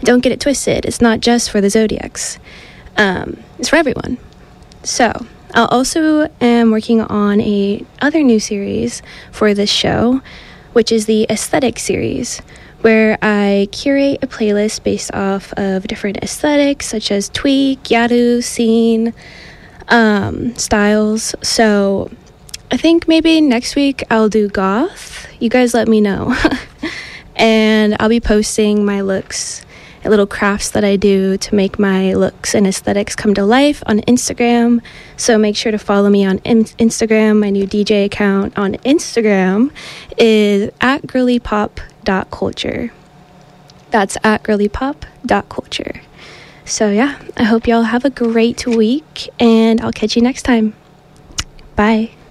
don't get it twisted. It's not just for the Zodiacs. It's for everyone. So I also am working on a other new series for this show, which is the Aesthetic series, where I curate a playlist based off of different aesthetics such as tweak, yaru, scene, styles. So I think maybe next week I'll do goth. You guys let me know. And I'll be posting my looks and little crafts that I do to make my looks and aesthetics come to life on Instagram. So make sure to follow me on Instagram. My new DJ account on Instagram is @girlypop.culture. That's @girlypop.culture. So yeah, I hope y'all have a great week, and I'll catch you next time. Bye.